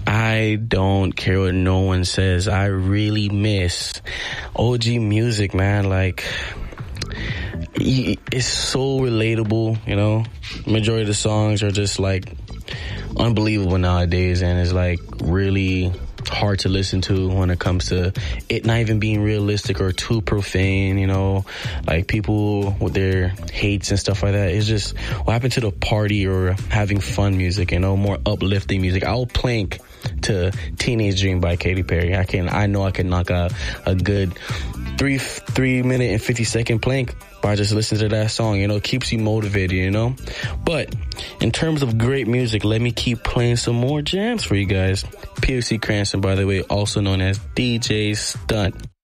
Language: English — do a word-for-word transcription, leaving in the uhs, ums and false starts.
I don't care what no one says. I really miss O G music, man. Like, it's so relatable, you know. Majority of the songs are just like unbelievable nowadays, and it's like really hard to listen to when it comes to it not even being realistic or too profane, you know, like people with their hates and stuff like that. It's just what happened to the party or having fun music, you know, more uplifting music. I'll plank to Teenage Dream by Katy Perry. I can, I know I can knock out a good three, three minute and fifty second plank by just listening to that song, you know. It keeps you motivated, you know. But in terms of great music, let me keep playing some more jams for you guys. P F C Cranston, by the way, also known as D J Stunt.